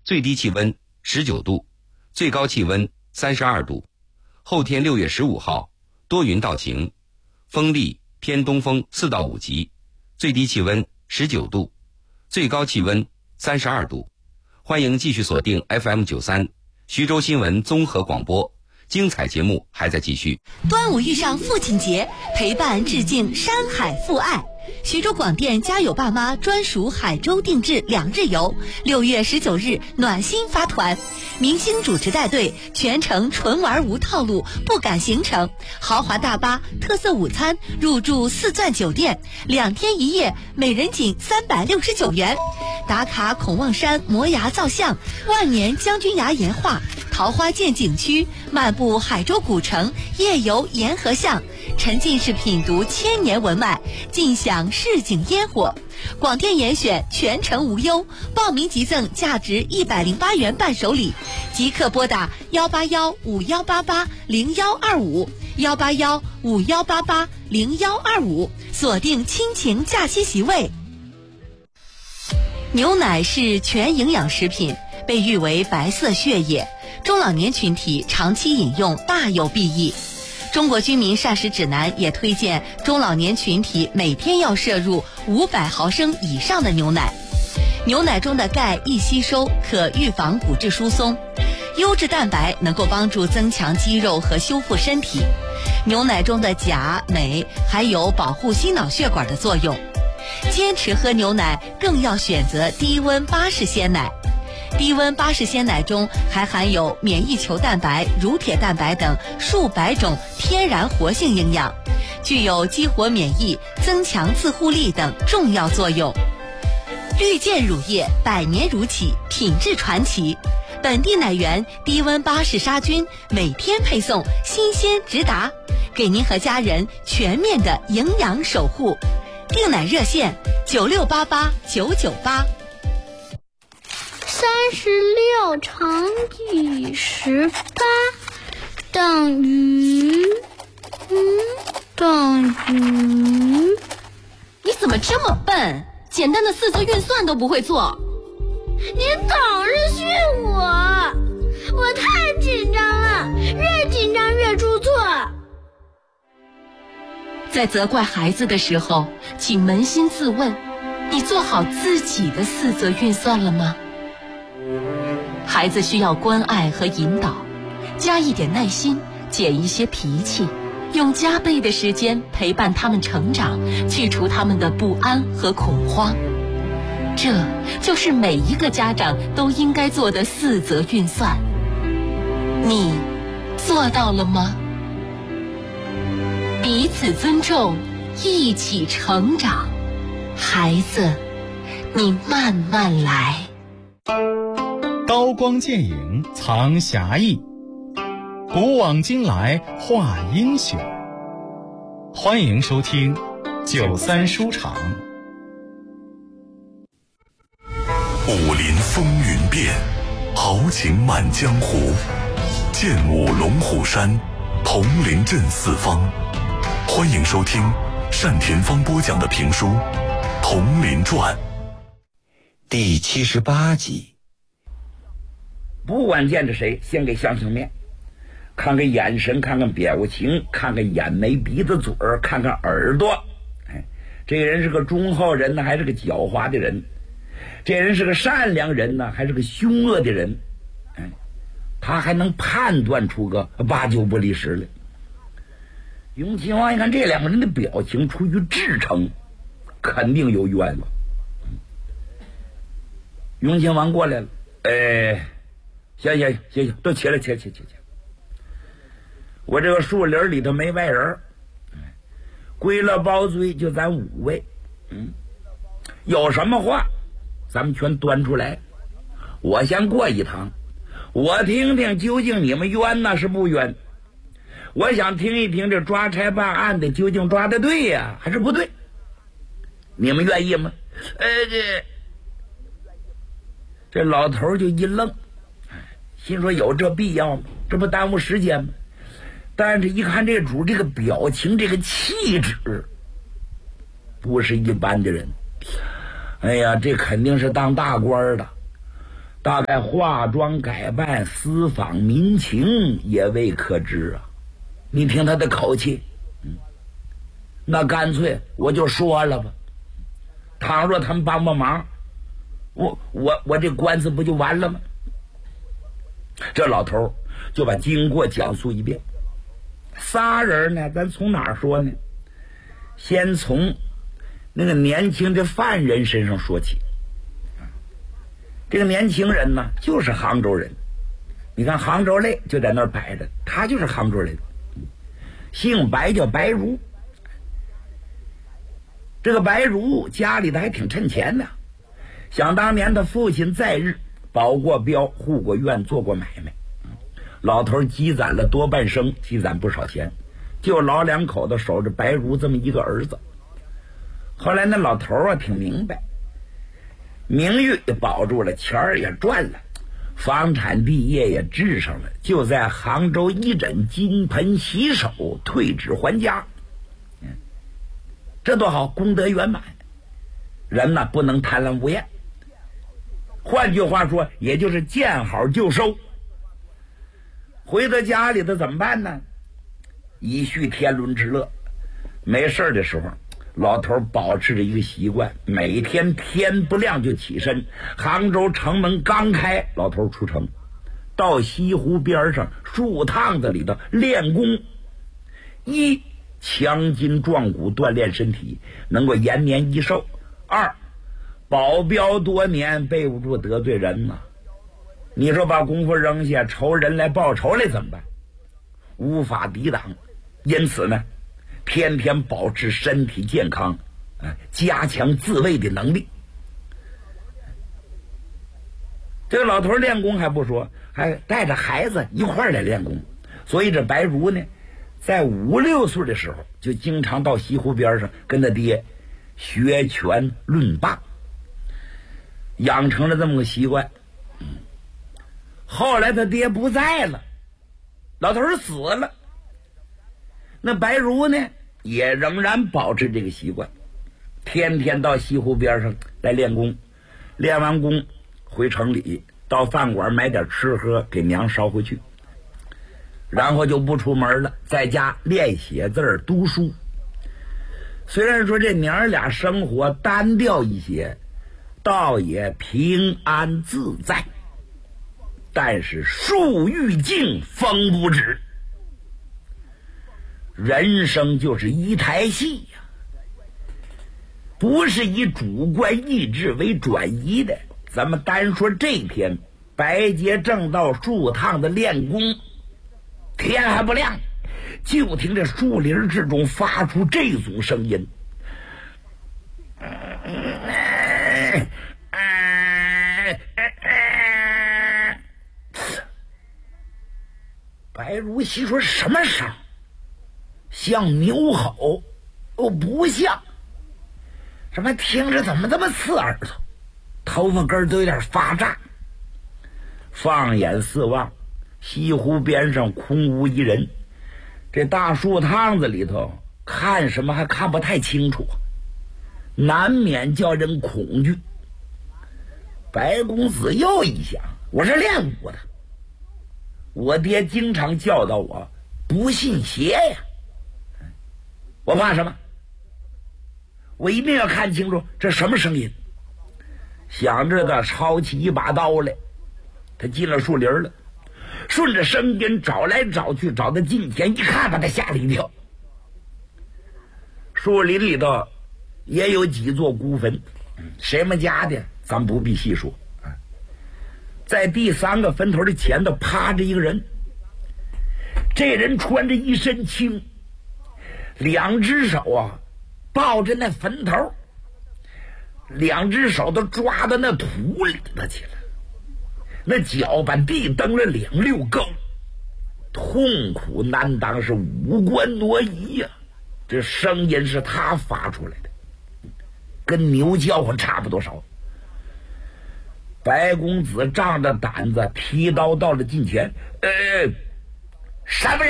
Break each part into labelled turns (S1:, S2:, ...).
S1: 最低气温19度，最高气温32度。后天6月15号多云到晴，风力偏东风4到5级，最低气温19度，最高气温32度。欢迎继续锁定 FM93 徐州新闻综合广播，精彩节目还在继续。
S2: 端午遇上父亲节，陪伴致敬山海父爱。徐州广电家有爸妈专属海州定制2日游，6月19日暖心发团，明星主持带队，全程纯玩无套路，不赶行程，豪华大巴，特色午餐，入住4钻酒店，2天1夜，每人仅369元。打卡孔望山摩崖造像，万年将军崖岩画，桃花涧景区，漫步海州古城，夜游沿河巷，沉浸式品读千年文脉，尽享市井烟火。广电严选，全程无忧，报名即赠价值108元伴手礼，即刻拨打18151880125，18151880125，锁定亲情假期席位。牛奶是全营养食品，被誉为白色血液，中老年群体长期饮用大有裨益。中国居民膳食指南也推荐中老年群体每天要摄入500毫升以上的牛奶。牛奶中的钙易吸收，可预防骨质疏松；优质蛋白能够帮助增强肌肉和修复身体。牛奶中的钾、镁还有保护心脑血管的作用。坚持喝牛奶更要选择低温巴氏鲜奶。低温巴氏鲜奶中还含有免疫球蛋白、乳铁蛋白等数百种天然活性营养，具有激活免疫、增强自护力等重要作用。绿箭乳业100年如起，品质传奇。本地奶源低温巴氏杀菌，每天配送，新鲜直达，给您和家人全面的营养守护。订奶热线9688998988。
S3: 36乘以18等于
S4: 你怎么这么笨？简单的4则运算都不会做。
S3: 您总是训我太紧张了，越紧张越出错。
S4: 在责怪孩子的时候，请扪心自问，你做好自己的4则运算了吗？孩子需要关爱和引导，加一点耐心，减一些脾气，用加倍的时间陪伴他们成长，去除他们的不安和恐慌。这就是每一个家长都应该做的4则运算。你做到了吗？彼此尊重，一起成长。孩子，你慢慢来。
S5: 刀光剑影藏侠义，古往今来画英雄。欢迎收听93书场。
S6: 武林风云变，豪情满江湖。剑舞龙虎山，铜陵镇四方。欢迎收听单田芳播讲的评书《铜陵传》
S1: 第78集。
S7: 不管见着谁，先给相相面，看看眼神，看看表情，看看眼眉鼻子嘴儿，看看耳朵。这个人是个忠厚人呢，还是个狡猾的人？这人是个善良人呢，还是个凶恶的人？他还能判断出个8九不离10来。雍亲王一看这2个人的表情，出于至诚，肯定有冤枉。雍亲王过来了，行，都起来，起。我这个树林里头没外人，归了包堆就咱5位，有什么话咱们全端出来。我先过一趟，我听听究竟你们冤呢是不冤？我想听一听这抓差办案的究竟抓的对呀，还是不对？你们愿意吗？这老头就一愣，心说有这必要吗？这不耽误时间吗？但是一看这主这个表情，这个气质，不是一般的人。哎呀，这肯定是当大官的。 大概化妆改扮、私访民情也未可知啊！你听他的口气，那干脆我就说了吧。倘若他们帮忙，我这官司不就完了吗？这老头就把经过讲述一遍。仨人呢，咱从哪儿说呢？先从那个年轻的犯人身上说起。这个年轻人呢，就是杭州人。你看杭州泪就在那儿摆着，他就是杭州人，姓白，叫白如。这个白如家里的还挺趁钱的，想当年他父亲在日保过镖、护过院、做过买卖，老头积攒了多半生，积攒不少钱，就老两口子守着白如这么一个儿子。后来那老头啊挺明白，名誉也保住了，钱儿也赚了，房产地业也治上了，就在杭州一枕金盆洗手，退职还家。这多好，功德圆满。人呢不能贪婪无厌，换句话说，也就是见好就收。回到家里头怎么办呢？以续天伦之乐。没事的时候，老头保持着一个习惯，每天天不亮就起身，杭州城门刚开，老头出城，到西湖边上树趟子里头练功。一，强筋壮骨，锻炼身体，能够延年益寿；二，保镖多年，背不住得罪人呐。你说把功夫扔下，仇人来报仇来怎么办？无法抵挡。因此呢，天天保持身体健康，加强自卫的能力。这个老头练功还不说，还带着孩子一块儿来练功。所以这白如呢，在5、6岁的时候就经常到西湖边上跟他爹学拳论棒，养成了这么个习惯。后来他爹不在了，老头死了，那白如呢也仍然保持这个习惯，天天到西湖边上来练功，练完功回城里到饭馆买点吃喝给娘捎回去，然后就不出门了，在家练写字读书。虽然说这娘俩生活单调一些，倒也平安自在，但是树欲静风不止。人生就是一台戏呀，不是以主观意志为转移的。咱们单说这天，白洁正到树趟子练功，天还不亮，就听这树林之中发出这种声音，白如细说什么声？像牛吼？不像。什么听着怎么这么刺耳朵？头发根都有点发炸。放眼四望，西湖边上空无一人，这大树趟子里头看什么还看不太清楚，难免叫人恐惧。白公子又一想，我是练武的，我爹经常教导我不信邪呀，我怕什么？我一定要看清楚这什么声音。想着他抄起一把刀来，他进了树林了，顺着声音找来找去，找到近前一看，把他吓了一跳。树林里头也有几座孤坟，谁们家的咱不必细说。在第3个坟头的前头趴着一个人，这人穿着一身青，2只手啊抱着那坟头，2只手都抓到那土里头去了，那脚把地蹬了2、6更，痛苦难当，是五官挪移呀。这声音是他发出来的，跟牛叫唤差不多少。白公子仗着胆子提刀到了近前，什么人？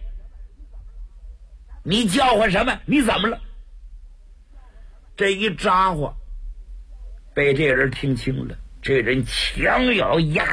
S7: 你叫唤什么？你怎么了？这一咋呼被这人听清了， 这人强咬牙